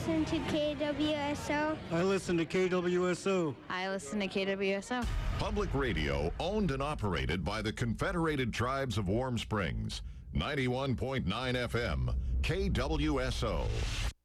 listen to KWSO. I listen to KWSO. I listen to KWSO. Public radio owned and operated by the Confederated Tribes of Warm Springs. 91.9 FM, KWSO.